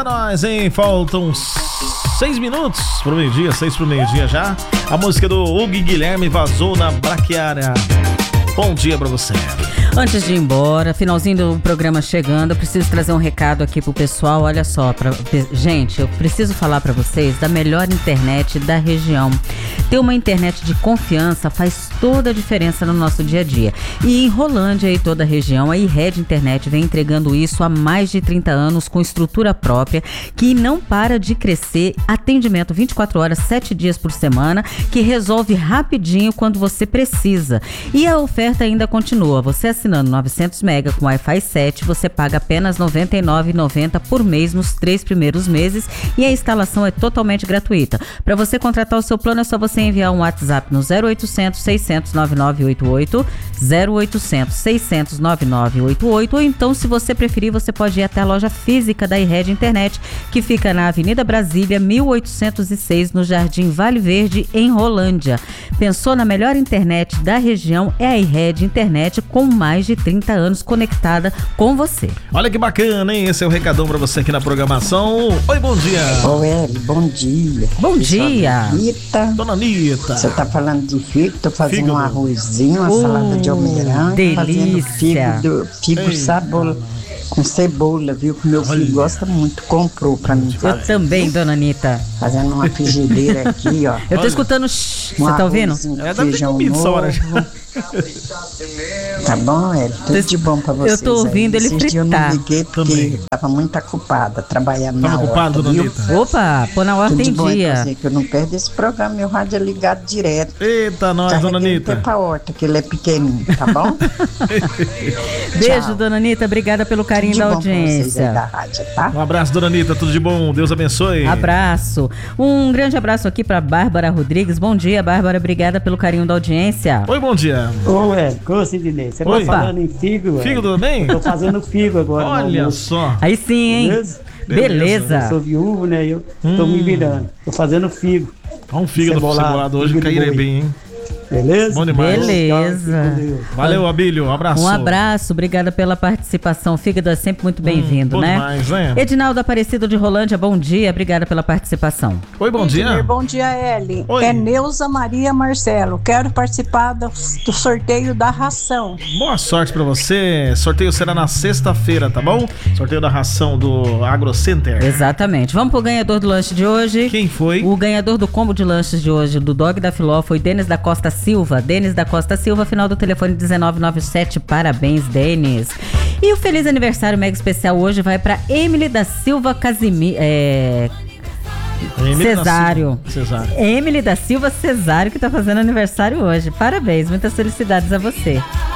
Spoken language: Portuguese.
Eita, nós, hein? Faltam 6 minutos pro meio-dia, 6 pro meio-dia já. A música do Hugo Guilherme vazou na braquiária. Bom dia pra você. Antes de ir embora, finalzinho do programa chegando, eu preciso trazer um recado aqui pro pessoal. Olha só, gente, eu preciso falar pra vocês da melhor internet da região. Ter uma internet de confiança faz toda a diferença no nosso dia a dia. E em Rolândia e toda a região, a iRede Internet vem entregando isso há mais de 30 anos com estrutura própria, que não para de crescer, atendimento 24 horas, 7 dias por semana, que resolve rapidinho quando você precisa. E a oferta ainda continua. Você assinando 900 MB com Wi-Fi 7, você paga apenas R$ 99,90 por mês nos 3 primeiros meses e a instalação é totalmente gratuita. Para você contratar o seu plano é só você enviar um WhatsApp no 0800 600 9988, 0800 600 9988, ou então, se você preferir, você pode ir até a loja física da iRede Internet, que fica na Avenida Brasília, 1806, no Jardim Vale Verde, em Rolândia. Pensou na melhor internet da região? É a iRede Internet, com mais de 30 anos conectada com você. Olha que bacana, hein? Esse é o recadão pra você aqui na programação. Oi, bom dia. Oi, bom dia. Bom dia. Dona Anitta. Você tá falando de figo, tô fazendo Fígado. um arrozinho, uma salada de almeirão, delícia. fazendo figo sabor com cebola, viu? Que meu filho gosta muito, comprou pra mim fazer. Eu também, Dona Anitta. Fazendo uma frigideira aqui, ó. Eu tô escutando, você tá ouvindo? Deve ter comido essa hora já. Tá bom, tudo de bom pra vocês. Eu tô ouvindo aí. ele Esses dias eu não fritar. liguei porque tava muito ocupada, trabalhando na Tava ocupado, horta, Dona viu? Anitta? Opa, pô na horta Tudo de em bom aí pra dia. você, que eu não perco esse programa, meu rádio é ligado direto. Eita, nós, Dona Carreguei Anitta. até pra horta, que ele é pequenininho, tá bom? Beijo, Tchau. Dona Anitta, obrigada pelo carinho De da bom pra vocês aí da audiência. rádio, tá? Um abraço, Dona Anitta, tudo de bom, Deus abençoe. Abraço. Um grande abraço aqui pra Bárbara Rodrigues. Bom dia, Bárbara, obrigada pelo carinho da audiência. Oi, bom dia. Ô, Sidney, você Oi. tá falando em figo, Figo, tudo bem? Tô fazendo figo agora. no Olha almoço, só. Aí sim, hein? Beleza? Eu Beleza. sou viúvo, né? Eu tô me virando. Tô fazendo figo. Olha um fígado cebolado hoje, fígado cairei boi. bem, hein? Beleza? Bom demais. Beleza. Valeu, Abílio, um abraço. Um abraço, obrigada pela participação. Fígado é sempre muito bem-vindo, bom né? demais, né? Edinaldo Aparecido de Rolândia, bom dia, obrigada pela participação. Oi, bom dia. Bom dia, Ellen. Oi. É Neuza Maria Marcelo. Quero participar do sorteio da ração. Boa sorte pra você. Sorteio será na sexta-feira, tá bom? Sorteio da ração do Agro Center. Exatamente. Vamos pro ganhador do lanche de hoje. Quem foi? O ganhador do combo de lanches de hoje, do Dog da Filó, foi Denis da Costa Silva. Denis da Costa Silva, final do telefone 1997. Parabéns, Denis. E o feliz aniversário mega especial hoje vai pra Emily da Silva Casimiro. Emílio da Cesário. Silva. Cesário. Emily da Silva Cesário, que tá fazendo aniversário hoje. Parabéns, muitas felicidades a você.